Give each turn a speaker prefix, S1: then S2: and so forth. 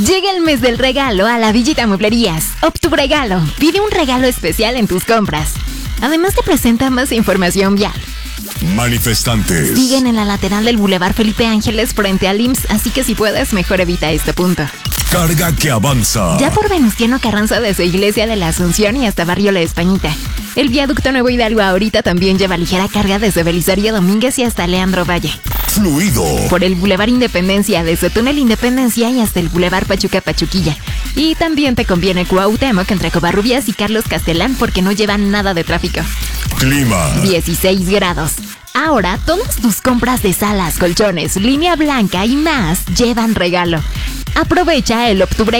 S1: Llega el mes del regalo a la Villita Mueblerías. OpTuRegalo. Pide un regalo especial en tus compras. Además te presenta más información vial.
S2: Manifestantes.
S1: Siguen en la lateral del Boulevard Felipe Ángeles frente al IMSS, así que si puedes, mejor evita este punto.
S2: Carga que avanza.
S1: Ya por Venustiano Carranza desde Iglesia de la Asunción y hasta Barrio La Españita. El viaducto Nuevo Hidalgo ahorita también lleva ligera carga desde Belisario Domínguez y hasta Leandro Valle.
S2: Fluido.
S1: Por el Boulevard Independencia, desde Túnel Independencia y hasta el Boulevard Pachuca-Pachuquilla. Y también te conviene Cuauhtémoc entre Covarrubias y Carlos Castelán porque no llevan nada de tráfico.
S2: Clima.
S1: 16 grados. Ahora, todas tus compras de salas, colchones, línea blanca y más llevan regalo. Aprovecha el OpTuRegalo